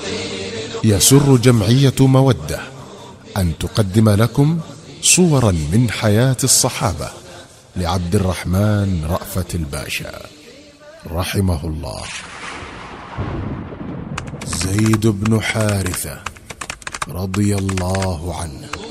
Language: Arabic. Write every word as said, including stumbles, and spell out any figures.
يسر جمعية مودة أن تقدم لكم صورا من حياة الصحابة لعبد الرحمن رأفت الباشا رحمه الله. زيد بن حارثة رضي الله عنه